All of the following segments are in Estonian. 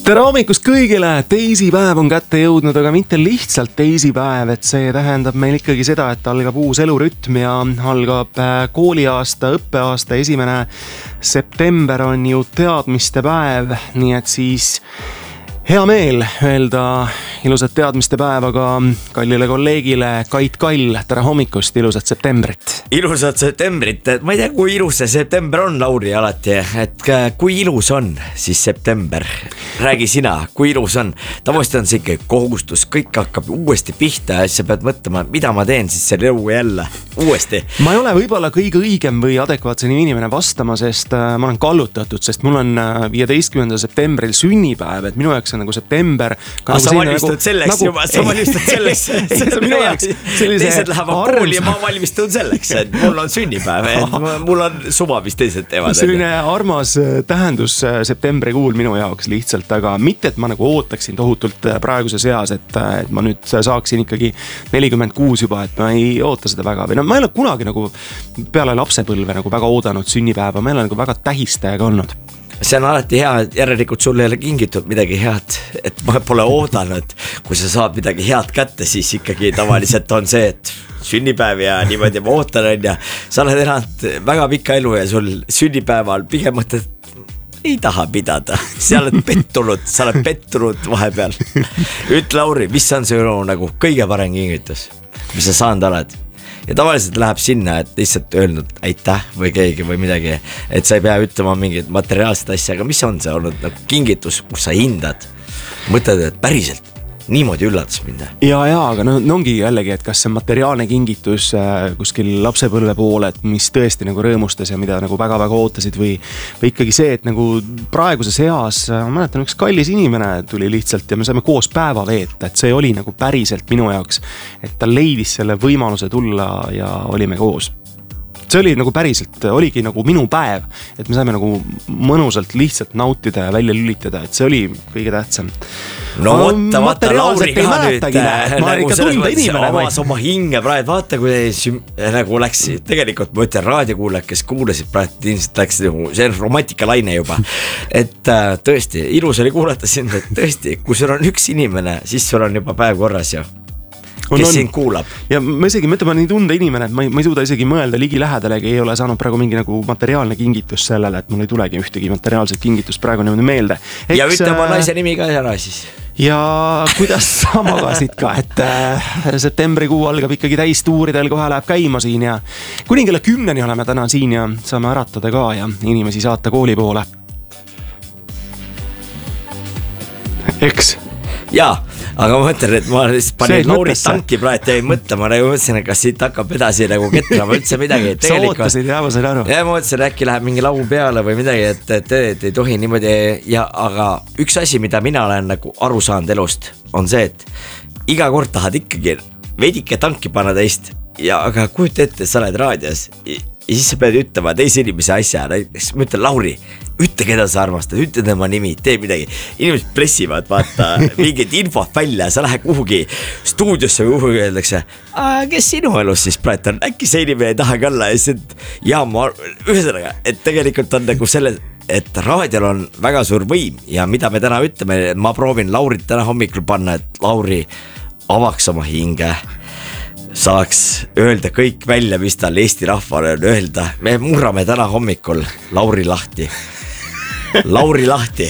Tere hommikust kõigile, teisipäev on kätte jõudnud, aga mitte lihtsalt teisipäev, et see tähendab meil ikkagi seda, et algab uus elurütm ja algab kooliaasta, õppeaasta 1. september on ju teadmiste päev, nii et siis hea meel öelda ilusat teadmiste päeva ka kallile kolleegile Kait Kall, tere hommikust, ilusat septembrit. Ilusat septembrit, ma ei tea, kui ilus see september on, Lauri, alati, et kui ilus on siis september, räägi sina, kui ilus on. Tavaliselt on see ikka kohustus, kõik hakkab uuesti pihta ja siis sa pead mõtlema, mida ma teen siis selle elu jälle uuesti. Ma ei ole võib-olla kõige õigem või adekvaatseni inimene vastama, sest ma olen kallutatud, sest mul on 15. septembril sünnipäev, et minu jaoks on nagu september. Sa valmistad selleks juba, sa valmistad selleks. Teised lähevad kooli ja ma valmistun selleks, et mul on sünnipäev, et mul on suva, mis teised teevad. Selline armas tähendus septembrikuul minu jaoks lihtsalt, aga mitte, et ma nagu ootaksin tohutult praeguses eas, et ma nüüd saaksin ikkagi 46 juba, et ma ei oota seda väga. Või no ma ei ole kunagi nagu peale lapsepõlve nagu väga oodanud sünnipäeva, ma ei ole nagu väga tähistajaga olnud. See on alati hea, järelikult sul ei ole kingitud midagi head, et ma pole oodanud, kui sa saad midagi head kätte, siis ikkagi tavaliselt on see, et sünnipäev ja niimoodi ma ootan on ja sa oled elanud väga pikka elu ja sul sünnipäeval pigem mõtled, ei taha pidada, sa oled pettunud vahepeal. Ütle, Lauri, mis on see nagu kõige parem kingitus, mis sa saanud oled? Ja tavaliselt läheb sinna, et lihtsalt öelnud aitäh või keegi või midagi, et sa ei pea ütlema mingit materiaalset asja, aga mis on see olnud nagu kingitus, kus sa hindad, mõtled, et päriselt niimoodi üllatas mind. Ja, aga no ongi jällegi, et kas see materiaalne kingitus kuskil lapsepõlve poole, et mis tõesti nagu rõõmustas ja mida nagu väga-väga ootasid või ikkagi see, et nagu praeguses eas, ma mäletan, üks kallis inimene tuli lihtsalt ja me saime koos päeva veeta, et see oli nagu päriselt minu jaoks, et ta leidis selle võimaluse tulla ja olime koos. See oli nagu päriselt, oligi nagu minu päev, et me saime nagu mõnusalt lihtsalt nautida ja välja lülitada, et see oli kõige tähtsam. No vaata Lauri ka nüüd, nagu selles mõttes avas oma hinge praegu, vaata kui nagu läks, tegelikult ma ütlen raadiokuulajad, kes kuulasid praegu, ilmselt läks nagu, see on romantikalaine juba, et tõesti, ilus oli kuulata sind, et tõesti, kui sul on üks inimene, siis sul on juba päev korras ja kes sind kuulab. Ja ma isegi mõtlen, ma nii tunda inimene, et ma ei suuda isegi mõelda ligi lähedalegi, ei ole saanud praegu mingi nagu materiaalne kingitus sellele, et mul ei tulegi ühtegi materiaalset kingitust praegu niimoodi meelde. Ja ütle oma naise nimi ka ära siis. Ja kuidas sa magasid ka, et septembrikuu algab ikkagi täistuuridel, kohe läheb käima siin ja kuni kella 10 oleme täna siin ja saame äratada ka ja inimesi saata kooli poole. Eks? Jaa, aga ma mõtlen, et ma panin Laurit tanki praegu ja ei mõtle, ma nagu mõtlesin, et kas siit hakkab edasi nagu ketrama üldse midagi. Sa ootasid ja ma sain aru. Ja ma mõtlesin, äkki läheb mingi laulu peale või midagi, et ei tohi niimoodi. Ja aga üks asi, mida mina olen nagu aru saanud elust, on see, et iga kord tahad ikkagi veidike tanki panna teist. Ja aga kujuta ette, sa oled raadios ja siis sa pead ütlema teise inimese asja. Näiteks ma ütlen, Lauri, ütle, keda sa armastad, ütle tema nimi, tee midagi. Inimesed pressivad, vaata, mingid infot välja, sa lähed kuhugi stuudiosse või kuhugi öeldakse, kes sinu elus siis praegu on, äkki see inimene ei tahagi olla. Ja ma ühesõnaga, et tegelikult on nagu selle, et raadiol on väga suur võim ja mida me täna ütleme, ma proovin Laurit täna hommikul panna, et Lauri avaks oma hinge, saaks öelda kõik välja, mis tal Eesti rahvale on öelda. Me murrame täna hommikul Lauri lahti. Lauri lahti.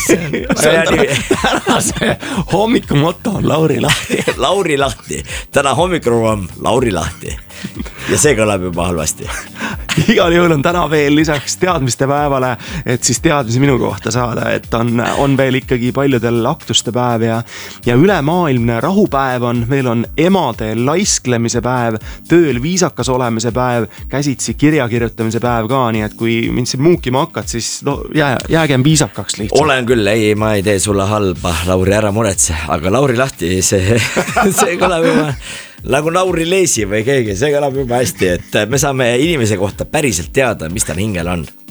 Tänase hommiku motto on Lauri lahti. Lauri lahti. Täna hommikul on Lauri lahti. Ja see kõlab juba halvasti. Igal juhul on täna veel lisaks teadmiste päevale, et siis teadmisi minu kohta saada, et on veel ikkagi paljudel aktuste päev ja ülemaailmne rahupäev on, veel on emade laisklemise päev, tööl viisakas olemise päev, käsitsi kirja kirjutamise päev ka, nii et kui mind siin muukima hakkad, siis jäägem viisakaks lihtsalt. Olen küll, ei, ma ei tee sulle halba, Lauri, ära muretse, aga Lauri lahti, see kõlab juba nagu Lauri Leesi või keegi, see kõlab juba hästi, et me saame inimese kohta päriselt teada, mis tal hingel on.